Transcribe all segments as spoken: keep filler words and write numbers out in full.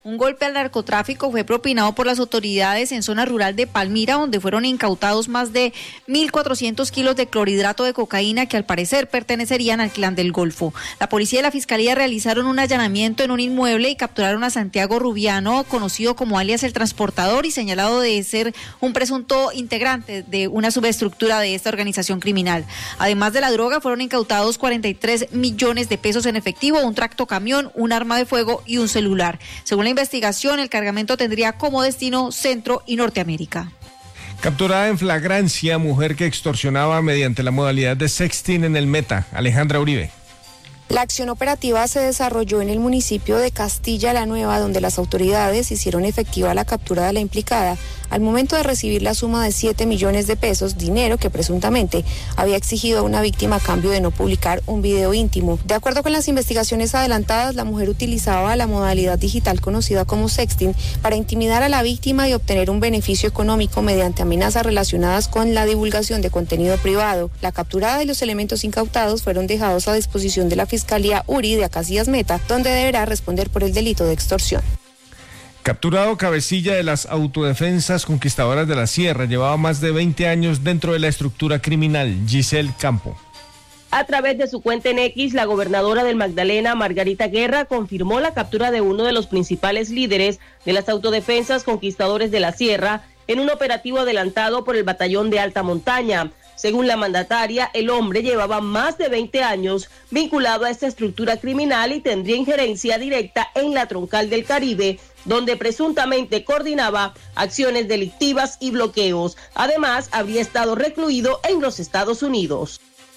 Un golpe al narcotráfico fue propinado por las autoridades en zona rural de Palmira, donde fueron incautados más de mil cuatrocientos kilos de clorhidrato de cocaína que al parecer pertenecerían al Clan del Golfo. La policía y la fiscalía realizaron un allanamiento en un inmueble y capturaron a Santiago Rubiano, conocido como alias El Transportador y señalado de ser un presunto integrante de una subestructura de esta organización criminal. Además de la droga, fueron incautados cuarenta y tres millones de pesos en efectivo, un tractocamión, un arma de fuego y un celular. Según la investigación, el cargamento tendría como destino Centro y Norteamérica. Capturada en flagrancia, mujer que extorsionaba mediante la modalidad de sexting en el Meta. Alejandra Uribe. La acción operativa se desarrolló en el municipio de Castilla la Nueva, donde las autoridades hicieron efectiva la captura de la implicada al momento de recibir la suma de siete millones de pesos, dinero que presuntamente había exigido a una víctima a cambio de no publicar un video íntimo. De acuerdo con las investigaciones adelantadas, la mujer utilizaba la modalidad digital conocida como sexting para intimidar a la víctima y obtener un beneficio económico mediante amenazas relacionadas con la divulgación de contenido privado. La capturada y los elementos incautados fueron dejados a disposición de la Fiscalía URI de Acacias Meta, donde deberá responder por el delito de extorsión. Capturado cabecilla de las autodefensas conquistadoras de la Sierra, llevaba más de veinte años dentro de la estructura criminal. Giselle Campo. A través de su cuenta en X, la gobernadora del Magdalena, Margarita Guerra, confirmó la captura de uno de los principales líderes de las autodefensas conquistadores de la Sierra en un operativo adelantado por el Batallón de Alta Montaña. Según la mandataria, el hombre llevaba más de veinte años vinculado a esta estructura criminal y tendría injerencia directa en la Troncal del Caribe, donde presuntamente coordinaba acciones delictivas y bloqueos. Además, habría estado recluido en los Estados Unidos.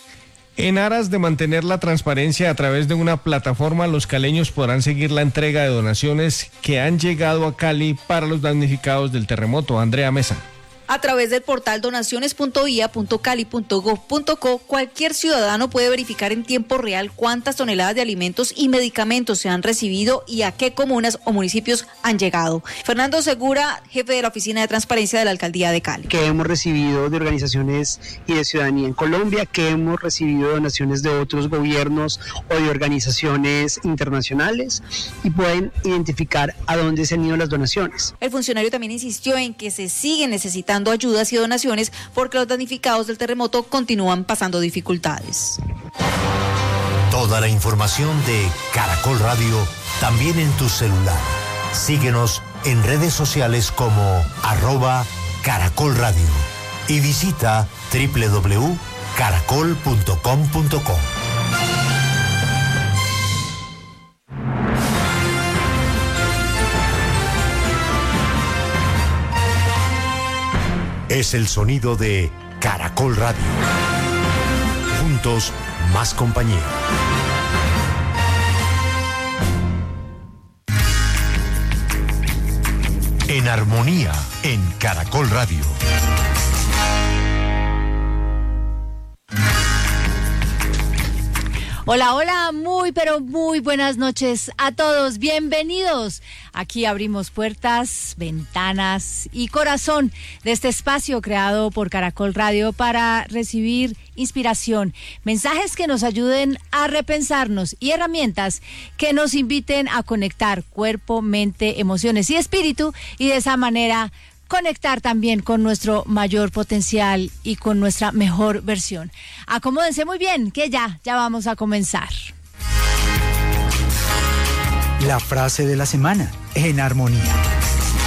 En aras de mantener la transparencia a través de una plataforma, los caleños podrán seguir la entrega de donaciones que han llegado a Cali para los damnificados del terremoto. Andrea Mesa. A través del portal donaciones punto i a punto cali punto gov punto co, cualquier ciudadano puede verificar en tiempo real cuántas toneladas de alimentos y medicamentos se han recibido y a qué comunas o municipios han llegado. Fernando Segura, jefe de la Oficina de Transparencia de la Alcaldía de Cali. Que hemos recibido de organizaciones y de ciudadanía en Colombia, que hemos recibido donaciones de otros gobiernos o de organizaciones internacionales y pueden identificar a dónde se han ido las donaciones. El funcionario también insistió en que se siguen necesitando ayudas y donaciones porque los damnificados del terremoto continúan pasando dificultades. Toda la información de Caracol Radio también en tu celular. Síguenos en redes sociales como arroba Caracol Radio y visita doble u doble u doble u punto caracol punto com punto co. Es el sonido de Caracol Radio. Juntos, más compañía. En armonía, en Caracol Radio. Hola, hola, muy pero muy buenas noches a todos, bienvenidos. Aquí abrimos puertas, ventanas y corazón de este espacio creado por Caracol Radio para recibir inspiración, mensajes que nos ayuden a repensarnos y herramientas que nos inviten a conectar cuerpo, mente, emociones y espíritu y de esa manera conectar también con nuestro mayor potencial y con nuestra mejor versión. Acomódense muy bien, que ya, ya vamos a comenzar. La frase de la semana, en armonía.